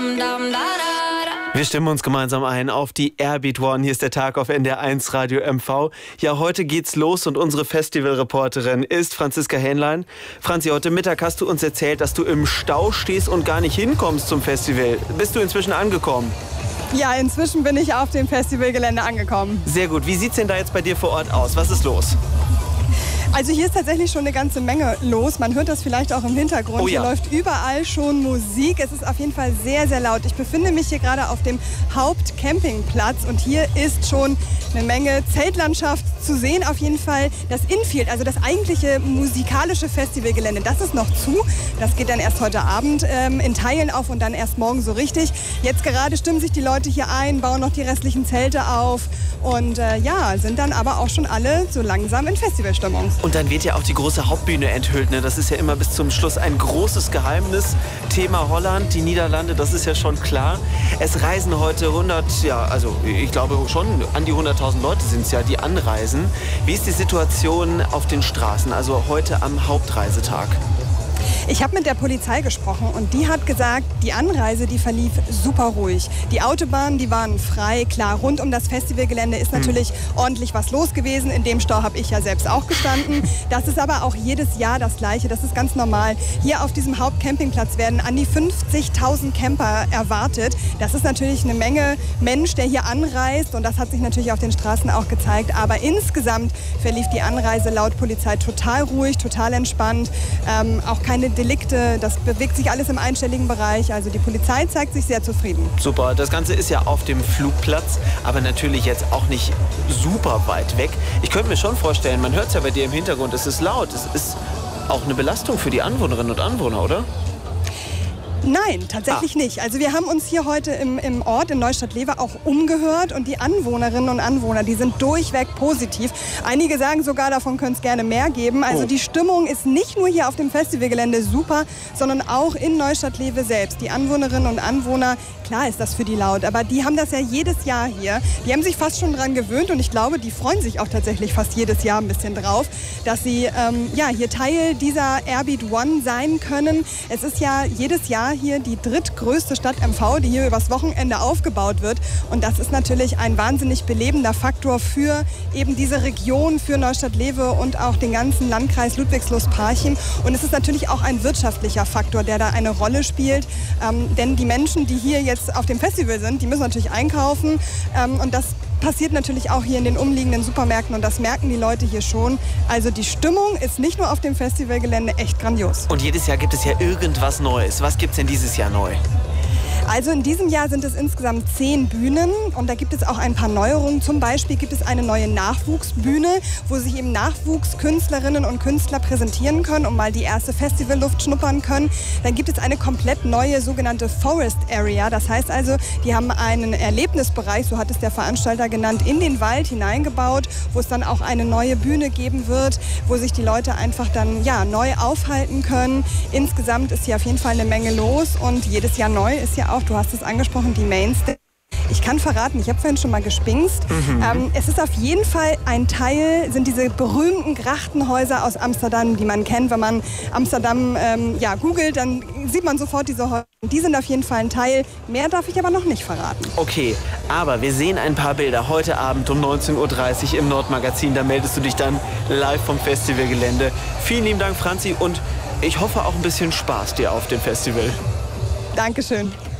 Wir stimmen uns gemeinsam ein auf die Airbeat One. Hier ist der Tag auf NDR1 Radio MV. Ja, heute geht's los und unsere Festivalreporterin ist Franziska Hähnlein. Franzi, heute Mittag hast du uns erzählt, dass du im Stau stehst und gar nicht hinkommst zum Festival. Bist du inzwischen angekommen? Ja, inzwischen bin ich auf dem Festivalgelände angekommen. Sehr gut. Wie sieht's denn da jetzt bei dir vor Ort aus? Was ist los? Also hier ist tatsächlich schon eine ganze Menge los. Man hört das vielleicht auch im Hintergrund. Oh ja. Hier läuft überall schon Musik. Es ist auf jeden Fall sehr, sehr laut. Ich befinde mich hier gerade auf dem Hauptcampingplatz und hier ist schon eine Menge Zeltlandschaft zu sehen. Auf jeden Fall das Infield, also das eigentliche musikalische Festivalgelände, das ist noch zu. Das geht dann erst heute Abend in Teilen auf und dann erst morgen so richtig. Jetzt gerade stimmen sich die Leute hier ein, bauen noch die restlichen Zelte auf und ja, sind dann aber auch schon alle so langsam in Festivalstimmung. Und dann wird ja auch die große Hauptbühne enthüllt. Ne? Das ist ja immer bis zum Schluss ein großes Geheimnis. Thema Holland, die Niederlande, das ist ja schon klar. Es reisen heute 100, ja, also ich glaube schon an die 100.000 Leute sind es ja, die anreisen. Wie ist die Situation auf den Straßen, also heute am Hauptreisetag? Ich habe mit der Polizei gesprochen und die hat gesagt, die Anreise, die verlief super ruhig. Die Autobahnen, die waren frei. Klar, rund um das Festivalgelände ist natürlich ordentlich was los gewesen. In dem Stau habe ich ja selbst auch gestanden. Das ist aber auch jedes Jahr das Gleiche. Das ist ganz normal. Hier auf diesem Hauptcampingplatz werden an die 50.000 Camper erwartet. Das ist natürlich eine Menge Mensch, der hier anreist und das hat sich natürlich auf den Straßen auch gezeigt. Aber insgesamt verlief die Anreise laut Polizei total ruhig, total entspannt. Auch keine Delikte, das bewegt sich alles im einstelligen Bereich. Also die Polizei zeigt sich sehr zufrieden. Super, das Ganze ist ja auf dem Flugplatz, aber natürlich jetzt auch nicht super weit weg. Ich könnte mir schon vorstellen, man hört es ja bei dir im Hintergrund, es ist laut. Es ist auch eine Belastung für die Anwohnerinnen und Anwohner, oder? Nein, tatsächlich nicht. Also wir haben uns hier heute im Ort in Neustadt-Lewe auch umgehört und die Anwohnerinnen und Anwohner, die sind durchweg positiv. Einige sagen sogar, davon könnte es gerne mehr geben. Also die Stimmung ist nicht nur hier auf dem Festivalgelände super, sondern auch in Neustadt-Lewe selbst. Die Anwohnerinnen und Anwohner, klar ist das für die laut, aber die haben das ja jedes Jahr hier. Die haben sich fast schon dran gewöhnt und ich glaube, die freuen sich auch tatsächlich fast jedes Jahr ein bisschen drauf, dass sie ja, hier Teil dieser Airbeat One sein können. Es ist ja jedes Jahr hier die drittgrößte Stadt MV, die hier übers Wochenende aufgebaut wird. Und das ist natürlich ein wahnsinnig belebender Faktor für eben diese Region, für Neustadt-Lewe und auch den ganzen Landkreis Ludwigslust-Parchim. Und es ist natürlich auch ein wirtschaftlicher Faktor, der da eine Rolle spielt. Denn die Menschen, die hier jetzt auf dem Festival sind, die müssen natürlich einkaufen. Und das passiert natürlich auch hier in den umliegenden Supermärkten und das merken die Leute hier schon. Also die Stimmung ist nicht nur auf dem Festivalgelände echt grandios. Und jedes Jahr gibt es ja irgendwas Neues. Was gibt es denn dieses Jahr neu? Also in diesem Jahr sind es insgesamt 10 Bühnen und da gibt es auch ein paar Neuerungen. Zum Beispiel gibt es eine neue Nachwuchsbühne, wo sich eben Nachwuchskünstlerinnen und Künstler präsentieren können und mal die erste Festivalluft schnuppern können. Dann gibt es eine komplett neue sogenannte Forest Area. Das heißt also, die haben einen Erlebnisbereich, so hat es der Veranstalter genannt, in den Wald hineingebaut, wo es dann auch eine neue Bühne geben wird, wo sich die Leute einfach dann ja, neu aufhalten können. Insgesamt ist hier auf jeden Fall eine Menge los und jedes Jahr neu ist ja auch, du hast es angesprochen, die Mainstage. Ich kann verraten, ich habe vorhin schon mal gespingst. Es ist auf jeden Fall ein Teil, sind diese berühmten Grachtenhäuser aus Amsterdam, die man kennt. Wenn man Amsterdam ja, googelt, dann sieht man sofort diese Häuser. Die sind auf jeden Fall ein Teil. Mehr darf ich aber noch nicht verraten. Okay, aber wir sehen ein paar Bilder heute Abend um 19.30 Uhr im Nordmagazin. Da meldest du dich dann live vom Festivalgelände. Vielen lieben Dank, Franzi, und ich hoffe auch ein bisschen Spaß dir auf dem Festival. Dankeschön.